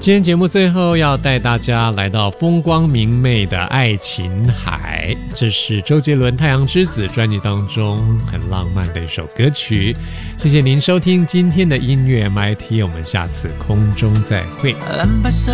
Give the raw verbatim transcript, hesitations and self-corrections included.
今天节目最后要带大家来到风光明媚的爱琴海，这是周杰伦《太阳之子》专辑当中很浪漫的一首歌曲。谢谢您收听今天的音乐 M I T， 我们下次空中再会。 蓝白色